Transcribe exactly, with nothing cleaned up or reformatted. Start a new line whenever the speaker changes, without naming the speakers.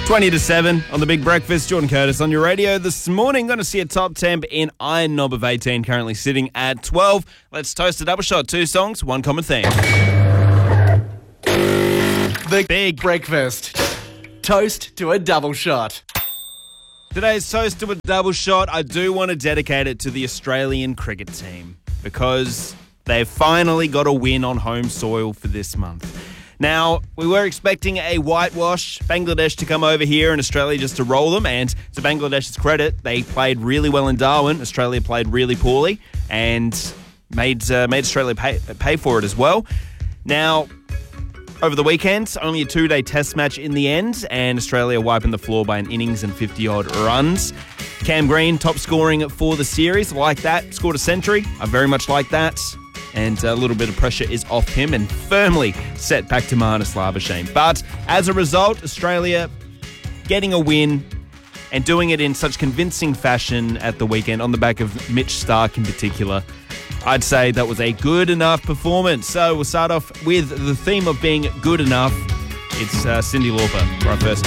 twenty to seven on The Big Breakfast. Jordan Curtis on your radio this morning. Going to see a top temp in Iron Knob of eighteen, currently sitting at twelve. Let's toast a double shot. Two songs, one common theme.
The
Big
Breakfast. Toast to a double shot.
Today's toast to a double shot, I do want to dedicate it to the Australian cricket team because they've finally got a win on home soil for this month. Now, we were expecting a whitewash, Bangladesh to come over here and Australia just to roll them, and to Bangladesh's credit, they played really well in Darwin. Australia played really poorly and made uh, made Australia pay, pay for it as well. Now, over the weekend, only a two-day test match in the end, and Australia wiping the floor by an innings and fifty-odd runs. Cam Green, top scoring for the series, like that, scored a century. I very much like that. And a little bit of pressure is off him and firmly set back to Marnus Labuschagne. But as a result, Australia getting a win and doing it in such convincing fashion at the weekend on the back of Mitch Starc in particular. I'd say that was a good enough performance. So we'll start off with the theme of being good enough. It's uh, Cyndi Lauper for our first